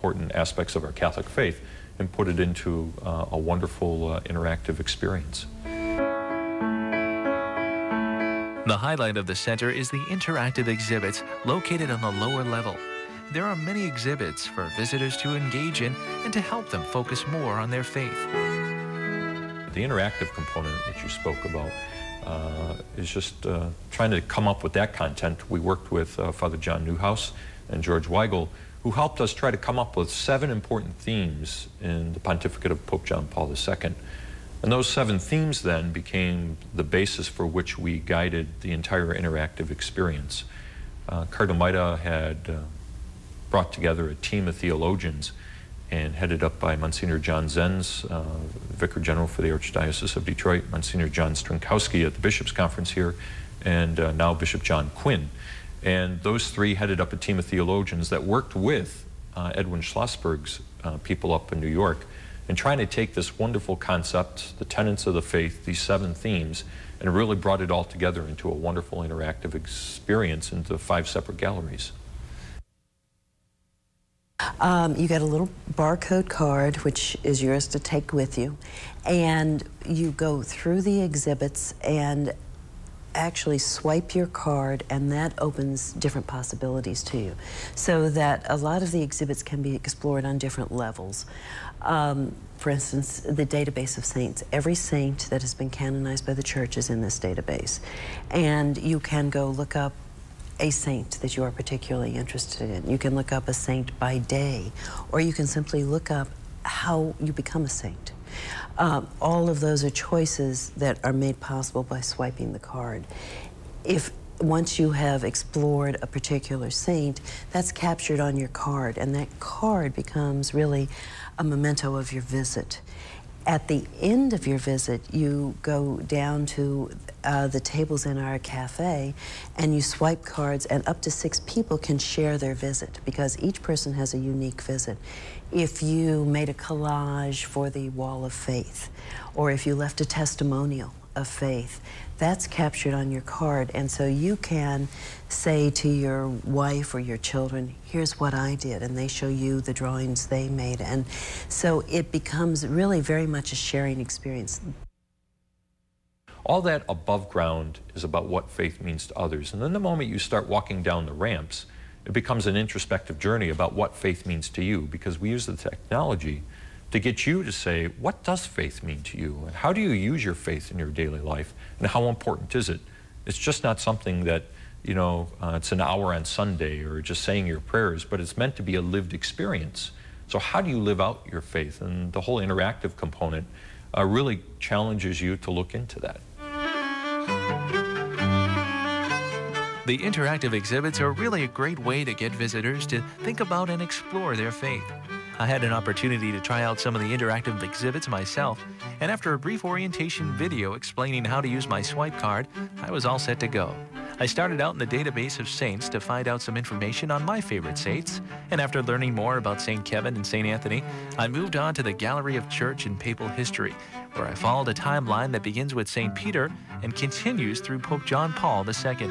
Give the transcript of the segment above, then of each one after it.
important aspects of our Catholic faith and put it into a wonderful interactive experience. The highlight of the center is the interactive exhibits located on the lower level. There are many exhibits for visitors to engage in and to help them focus more on their faith. The interactive component that you spoke about is just trying to come up with that content. We worked with Father John Newhouse and George Weigel, who helped us try to come up with 7 important themes in the pontificate of Pope John Paul II. And those 7 themes then became the basis for which we guided the entire interactive experience. Cardinal Maida had brought together a team of theologians and headed up by Monsignor John Zenz, Vicar General for the Archdiocese of Detroit, Monsignor John Strinkowski at the Bishops' Conference here, and now Bishop John Quinn. And those 3 headed up a team of theologians that worked with Edwin Schlossberg's people up in New York, and trying to take this wonderful concept, the tenets of the faith, these 7 themes, and really brought it all together into a wonderful interactive experience into 5 separate galleries. You get a little barcode card, which is yours to take with you, and you go through the exhibits and actually swipe your card, and that opens different possibilities to you, so that a lot of the exhibits can be explored on different levels. For instance, the database of saints. Every saint that has been canonized by the Church is in this database, and you can go look up a saint that you are particularly interested in. You can look up a saint by day, or you can simply look up how you become a saint. All of those are choices that are made possible by swiping the card. Once you have explored a particular saint, that's captured on your card, and that card becomes really a memento of your visit. At the end of your visit, you go down to the tables in our cafe, and you swipe cards, and up to 6 people can share their visit, because each person has a unique visit. If you made a collage for the Wall of Faith, or if you left a testimonial of faith, that's captured on your card, and so you can say to your wife or your children, here's what I did, and they show you the drawings they made, and so it becomes really very much a sharing experience. All that above ground is about what faith means to others, and then the moment you start walking down the ramps, it becomes an introspective journey about what faith means to you, because we use the technology to get you to say, what does faith mean to you? And how do you use your faith in your daily life? And how important is it? It's just not something that, you know, it's an hour on Sunday or just saying your prayers, but it's meant to be a lived experience. So how do you live out your faith? And the whole interactive component really challenges you to look into that. The interactive exhibits are really a great way to get visitors to think about and explore their faith. I had an opportunity to try out some of the interactive exhibits myself, and after a brief orientation video explaining how to use my swipe card, I was all set to go. I started out in the database of saints to find out some information on my favorite saints, and after learning more about St. Kevin and St. Anthony, I moved on to the Gallery of Church and Papal History, where I followed a timeline that begins with St. Peter and continues through Pope John Paul II.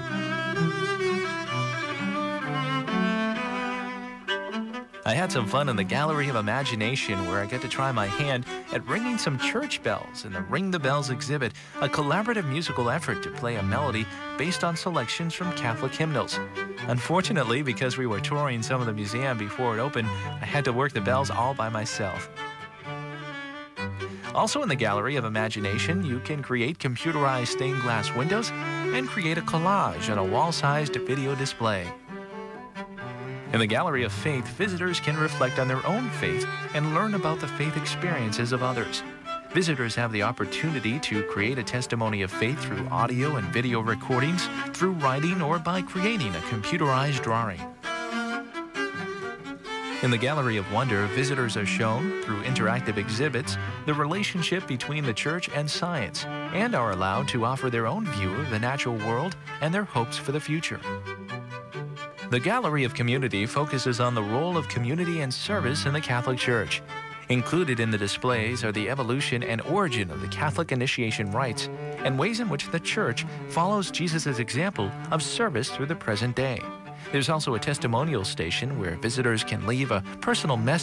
I had some fun in the Gallery of Imagination, where I got to try my hand at ringing some church bells in the Ring the Bells exhibit, a collaborative musical effort to play a melody based on selections from Catholic hymnals. Unfortunately, because we were touring some of the museum before it opened, I had to work the bells all by myself. Also in the Gallery of Imagination, you can create computerized stained glass windows and create a collage on a wall-sized video display. In the Gallery of Faith, visitors can reflect on their own faith and learn about the faith experiences of others. Visitors have the opportunity to create a testimony of faith through audio and video recordings, through writing, or by creating a computerized drawing. In the Gallery of Wonder, visitors are shown, through interactive exhibits, the relationship between the Church and science, and are allowed to offer their own view of the natural world and their hopes for the future. The Gallery of Community focuses on the role of community and service in the Catholic Church. Included in the displays are the evolution and origin of the Catholic initiation rites and ways in which the Church follows Jesus' example of service through the present day. There's also a testimonial station where visitors can leave a personal message